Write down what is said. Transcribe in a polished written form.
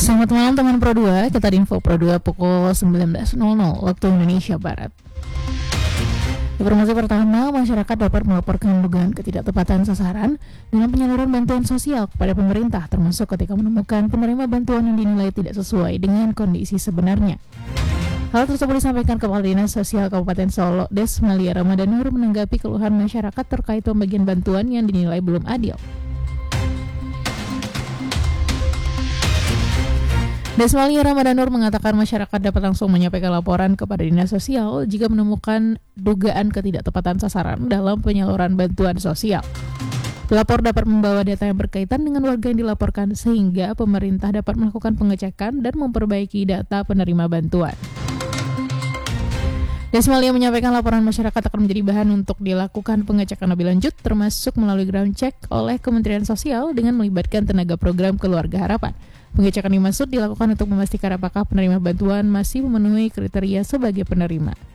Selamat malam teman Pro 2, kita di Info Pro 2 pukul 19.00 waktu Indonesia Barat. Informasi pertama, masyarakat dapat melaporkan dugaan ketidaktepatan sasaran dalam penyaluran bantuan sosial kepada pemerintah, termasuk ketika menemukan penerima bantuan yang dinilai tidak sesuai dengan kondisi sebenarnya. Hal tersebut disampaikan Kepala Dinas Sosial Kabupaten Solo, Desmalia Ramadanur, menanggapi keluhan masyarakat terkait pembagian bantuan yang dinilai belum adil. Desmalia Ramadanur mengatakan masyarakat dapat langsung menyampaikan laporan kepada Dinas Sosial jika menemukan dugaan ketidaktepatan sasaran dalam penyaluran bantuan sosial. Pelapor dapat membawa data yang berkaitan dengan warga yang dilaporkan sehingga pemerintah dapat melakukan pengecekan dan memperbaiki data penerima bantuan. Desmalia menyampaikan laporan masyarakat akan menjadi bahan untuk dilakukan pengecekan lebih lanjut, termasuk melalui ground check oleh Kementerian Sosial dengan melibatkan tenaga program Keluarga Harapan. Pengecekan dimaksud dilakukan untuk memastikan apakah penerima bantuan masih memenuhi kriteria sebagai penerima.